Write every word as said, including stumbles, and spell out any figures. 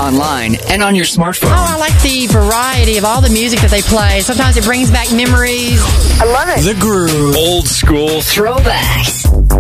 online, and on your smartphone. Oh, I like the variety of all the music that they play. Sometimes it brings back memories. I love it. The Groove. Old school Throwbacks.